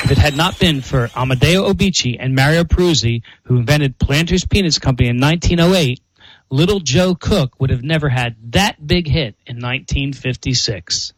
If it had not been for Amedeo Obici and Mario Peruzzi, who invented Planters Peanuts Company in 1908, Little Joe Cook would have never had that big hit in 1956.